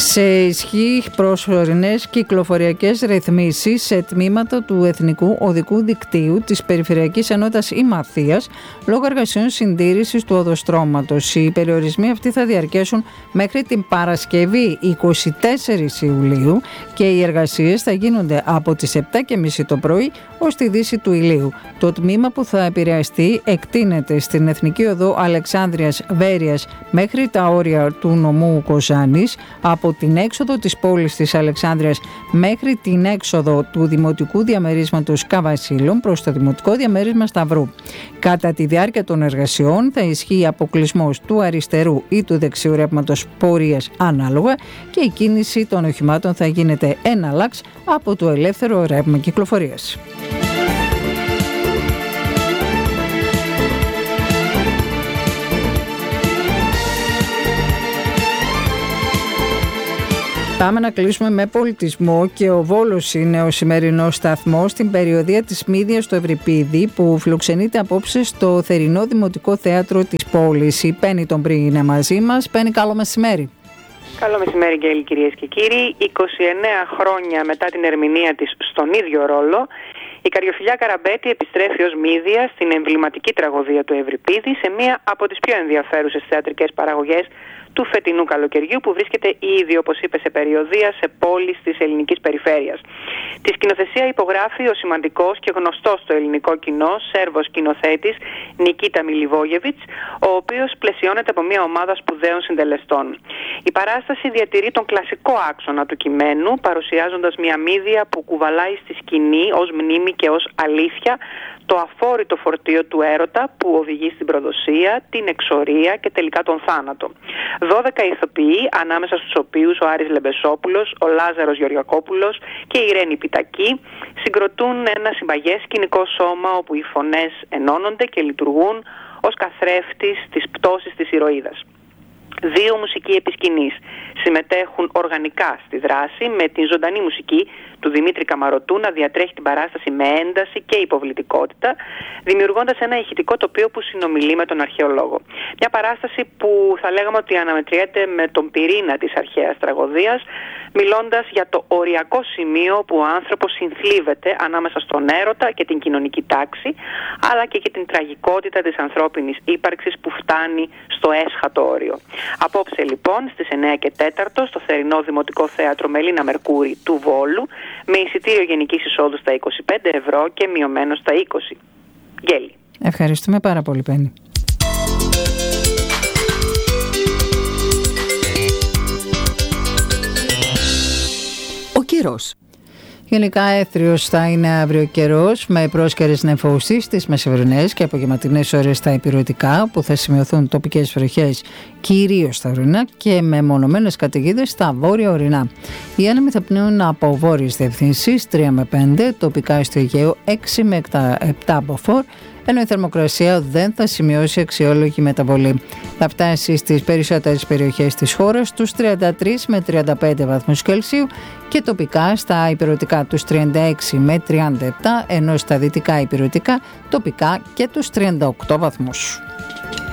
Σε ισχύ προσωρινές κυκλοφοριακές ρυθμίσεις σε τμήματα του Εθνικού Οδικού Δικτύου της Περιφερειακής Ενότητας Ημαθίας λόγω εργασιών συντήρησης του οδοστρώματος. Οι περιορισμοί αυτοί θα διαρκέσουν μέχρι την Παρασκευή 24 Ιουλίου και οι εργασίες θα γίνονται από τις 7.30 το πρωί ως τη δύση του ηλίου. Το τμήμα που θα επηρεαστεί εκτείνεται στην Εθνική Οδό Αλεξάνδρειας Βέρειας μέχρι τα όρια του νομού Κοζάνης, από την έξοδο της πόλης της Αλεξάνδρειας μέχρι την έξοδο του Δημοτικού Διαμερίσματος Καβασίλων προς το Δημοτικό Διαμέρισμα Σταυρού. Κατά τη διάρκεια των εργασιών θα ισχύει αποκλεισμός του αριστερού ή του δεξιού ρεύματος πορείας ανάλογα και η κίνηση των οχημάτων θα γίνεται εναλλάξ από το ελεύθερο ρεύμα κυκλοφορίας. Πάμε να κλείσουμε με πολιτισμό και ο Βόλος είναι ο σημερινός σταθμός στην περιοδεία της Μύδιας στο Ευρυπίδη που φιλοξενείται απόψε στο θερινό Δημοτικό Θέατρο της πόλης. Η Πέννη τον Πρι είναι μαζί μας. Πέννη, καλό μεσημέρι. Καλό μεσημέρι, Γκέλη, κυρίες και κύριοι. 29 χρόνια μετά την ερμηνεία της στον ίδιο ρόλο, η Καριοφιλιά Καραμπέτη επιστρέφει ως Μύδια στην εμβληματική τραγωδία του Ευρυπίδη σε μία από τις πιο ενδιαφέρουσες θεατρικές παραγωγές του φετινού καλοκαιριού, που βρίσκεται ήδη, όπως είπε, σε περιοδεία σε πόλεις της ελληνικής περιφέρειας. Τη σκηνοθεσία υπογράφει ο σημαντικός και γνωστός στο ελληνικό κοινό Σέρβος σκηνοθέτης Νικίτα Μιλιβόγεβιτς, ο οποίος πλαισιώνεται από μια ομάδα σπουδαίων συντελεστών. Η παράσταση διατηρεί τον κλασικό άξονα του κειμένου, παρουσιάζοντας μια Μύδια που κουβαλάει στη σκηνή ως μνήμη και ως αλήθεια το αφόρητο φορτίο του έρωτα που οδηγεί στην προδοσία, την εξορία και τελικά τον θάνατο. 12 ηθοποιοί, ανάμεσα στους οποίους ο Άρης Λεμπεσόπουλος, ο Λάζαρος Γεωργακόπουλος και η Ρένη Πιτακή, συγκροτούν ένα συμπαγές σκηνικό σώμα όπου οι φωνές ενώνονται και λειτουργούν ως καθρέφτης της πτώσης της ηρωίδας. 2 μουσικοί επισκηνής συμμετέχουν οργανικά στη δράση, με την ζωντανή μουσική του Δημήτρη Καμαρωτού να διατρέχει την παράσταση με ένταση και υποβλητικότητα, δημιουργώντας ένα ηχητικό τοπίο που συνομιλεί με τον αρχαιολόγο. Μια παράσταση που θα λέγαμε ότι αναμετριέται με τον πυρήνα της αρχαίας τραγωδίας, μιλώντας για το οριακό σημείο που ο άνθρωπος συνθλίβεται ανάμεσα στον έρωτα και την κοινωνική τάξη, αλλά και για την τραγικότητα της ανθρώπινης ύπαρξης που φτάνει στο έσχατο όριο. Απόψε λοιπόν στις 9 και 4 στο θερινό Δημοτικό Θέατρο Μελίνα Μερκούρη του Βόλου, με εισιτήριο γενικής εισόδου στα 25 ευρώ και μειωμένο στα 20. Γκέλη. Ευχαριστούμε πάρα πολύ, Πέννη. Ο καιρός. Γενικά έθριος θα είναι αύριο καιρός, με πρόσκαιρες νεφώσεις στις μεσημβρινές και απογευματινές ώρες στα υπηρετικά, που θα σημειωθούν τοπικές βροχές κυρίως στα ορεινά και με μονομένες καταιγίδες στα βόρεια ορεινά. Οι άνεμοι θα πνέουν από βόρειες διευθύνσεις 3 με 5, τοπικά στο Αιγαίο 6 με 7 από φορ, ενώ η θερμοκρασία δεν θα σημειώσει αξιόλογη μεταβολή. Θα φτάσει στις περισσότερες περιοχές της χώρας τους 33 με 35 βαθμούς Κελσίου και τοπικά στα ηπειρωτικά τους 36 με 37, ενώ στα δυτικά ηπειρωτικά τοπικά και τους 38 βαθμούς.